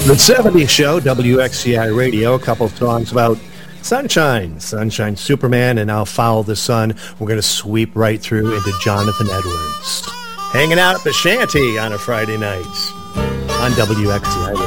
The 70s show, WXCI Radio, a couple of songs about Sunshine, Superman, and I'll Follow the Sun. We're going to sweep right through into Jonathan Edwards. Hanging out at the shanty on a Friday night on WXCI Radio.